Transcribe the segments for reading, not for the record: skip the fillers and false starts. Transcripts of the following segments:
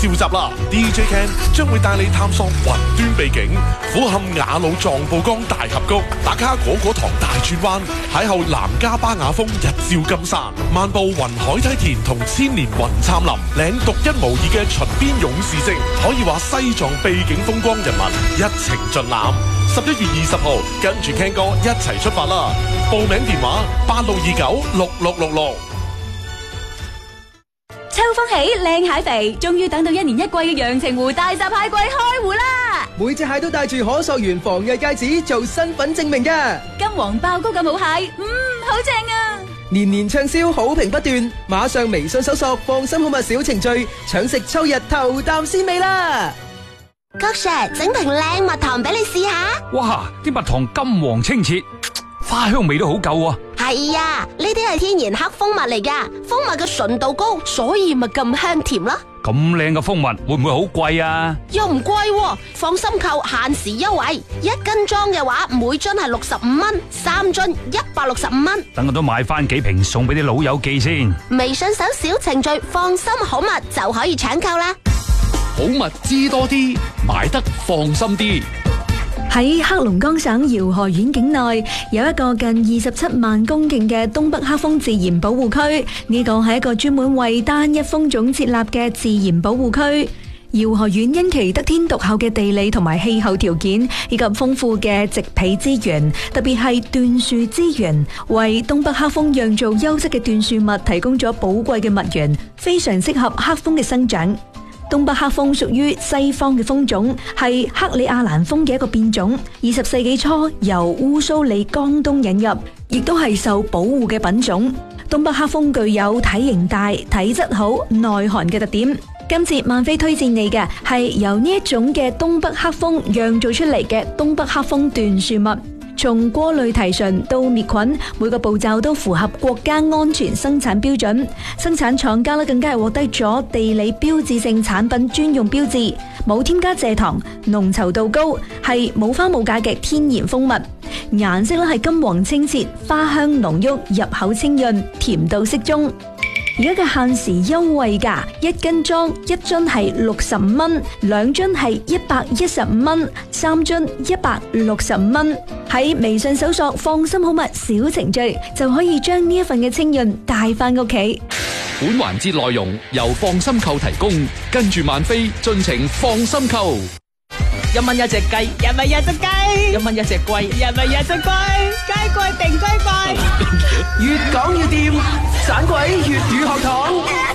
召集啦 ！DJ Ken 將會帶你探索雲端秘境，俯瞰雅魯藏布江大峽谷，打卡果果堂大轉彎，邂逅南迦巴雅峰日照金山，漫步雲海梯田同千年雲杉林，領獨一無二嘅秦邊勇士跡，可以話西藏秘境風光人物一程盡覽。11月20號，跟住 Ken 哥一齊出發啦！報名電話86296666。 秋風起，靚蟹肥，終於等到1年1季嘅陽澄湖大閘蟹季開湖啦！ 每隻蟹都帶住可溯源防偽戒指做身份證明嘅， 金黃爆谷嘅母蟹，好正啊！ 年年暢銷，好評不斷，馬上微信搜索放心好物小程序，搶食秋日頭啖鮮味啦！ 郭 Sir， 整瓶靚蜜糖俾你試下。 哇，啲蜜糖金黃清澈，花香味都好夠啊！ 係啊，呢啲係天然黑蜂蜜嚟噶，蜂蜜嘅純度高，所以咪咁香甜咯。 咁靚嘅蜂蜜會唔會好貴啊？ 又唔貴喎，放心購限時優惠，1斤裝嘅話每樽係65蚊，3樽165蚊。 等我都買翻幾瓶送俾啲老友記先。 微信搜小程序放心好物就可以搶購啦。 好物知多啲，買得放心啲。 喺黑龍江省饒河縣境內有一個近27萬公頃嘅東北黑蜂自然保護區，呢個係一個專門為單一蜂種設立嘅自然保護區。饒河縣因其得天獨厚嘅地理同埋氣候條件，以及豐富嘅植被資源，特別係椴樹資源，為東北黑蜂釀造優質嘅椴樹蜜提供咗寶貴嘅蜜源，非常適合黑蜂嘅生長。東北黑蜂屬於西方嘅蜂種，係克里亞蘭蜂嘅一個變種。20世紀初由烏蘇里江東引入，亦都係受保護嘅品種。東北黑蜂具有體型大、體質好、耐寒嘅特點。今次萬飛推薦你嘅係由呢一種嘅東北黑蜂釀造出嚟嘅東北黑蜂椴樹蜜。從過濾提純到滅菌，每個步驟都符合國家安全生產標準。生產廠家更加係獲得咗地理標誌性產品專用標誌，冇添加蔗糖，濃稠度高，係冇花冇假嘅天然蜂蜜。顏色係金黃清澈，花香濃郁，入口清潤，甜度適中。而家嘅限時優惠價，1斤裝1樽係65蚊，2樽係115蚊，3樽165蚊。喺微信搜索放心好物小程序，就可以將呢一份嘅清潤帶翻屋企。 本環節內容由放心購提供，跟住萬飛盡情放心購。 1蚊一隻雞，1蚊一隻雞，1蚊一隻龜，1蚊一隻龜，雞貴定雞貴， 越講越掂，盞鬼粵語學堂。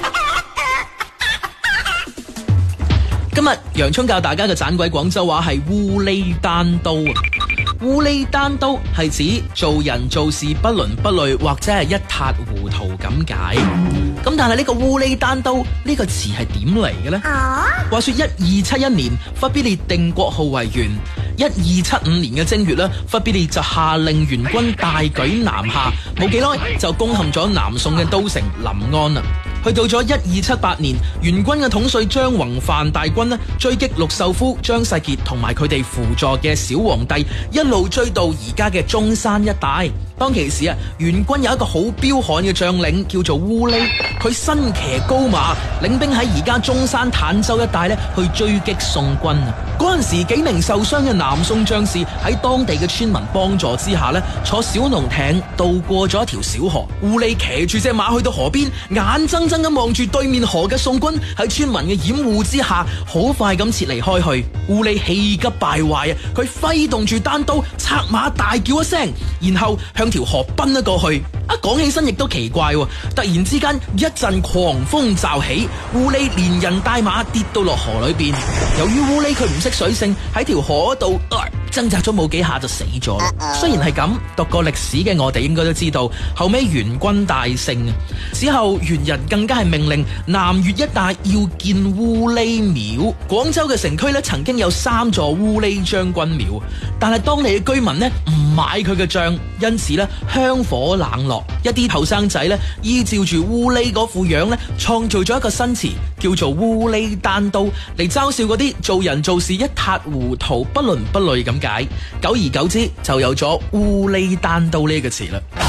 今日洋蔥教大家嘅盞鬼廣州話係烏哩單刀。烏哩單刀係指做人做事不倫不類，或者係一塌糊塗咁解。咁但係呢個烏哩單刀呢個詞係點嚟嘅呢？話說1271年，忽必烈定國號為元。1275年嘅正月呢，忽必烈就下令元軍大舉南下，冇幾耐就攻陷咗南宋嘅都城臨安啦。去到咗1278年，元軍嘅統帥張宏範大軍呢，追擊陸秀夫、張世傑同埋佢哋輔助嘅小皇帝，一路追到而家嘅中山一帶。當其時啊，元軍有一個好彪悍嘅將領叫做烏哩，佢身騎高馬，領兵喺而家中山坦州一帶呢去追擊宋軍啊。嗰陣時幾名受傷嘅南宋將士喺當地嘅村民幫助之下呢，坐小農艇渡過咗一條小河。烏哩騎住隻馬去到河邊，眼睜睜咁望住對面河嘅宋軍喺村民嘅掩護之下，好快咁撤離開去。烏哩氣急敗壞啊，佢揮動住單刀，策馬大叫一聲，然後向條河奔咗過去。講起身亦都奇怪，突然之間一陣狂風驟起，烏哩連人帶馬跌到落河裏邊。由於烏哩佢唔識水性，喺條河度掙扎咗冇幾下就死咗啦。雖然係咁，讀過歷史嘅我哋應該都知道，後尾元軍大勝啊。之後元人更加係命令南粵一帶要建烏哩廟。廣州嘅城區咧，曾經有3座烏哩將軍廟，但係當地嘅居民呢唔買佢嘅帳，因此咧香火冷落。一啲後生仔咧依照住烏哩嗰副樣咧，創造咗一個新詞，叫做烏哩單刀，嚟嘲笑嗰啲做人做事一塌糊塗、不倫不類咁解。久而久之，就有咗烏哩單刀呢個詞啦。